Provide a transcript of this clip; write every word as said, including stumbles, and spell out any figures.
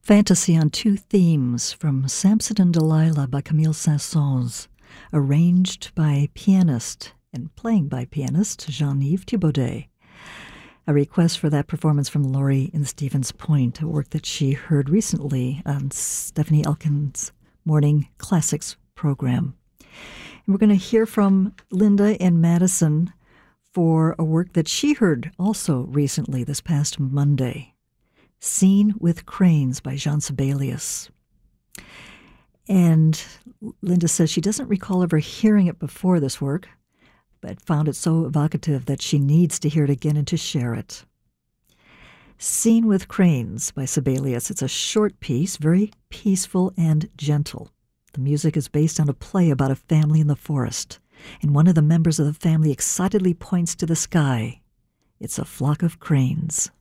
Fantasy on Two Themes from Samson and Delilah by Camille Saint-Saëns, arranged by pianist and playing by pianist Jean-Yves Thibaudet. A request for that performance from Laurie in Stevens Point, a work that she heard recently on Stephanie Elkin's Morning Classics program. And we're going to hear from Linda in Madison for a work that she heard also recently this past Monday. Scene with Cranes by Jean Sibelius. And Linda says she doesn't recall ever hearing it before this work, but found it so evocative that she needs to hear it again and to share it. Scene with Cranes by Sibelius. It's a short piece, very peaceful and gentle. The music is based on a play about a family in the forest, and one of the members of the family excitedly points to the sky. It's a flock of cranes.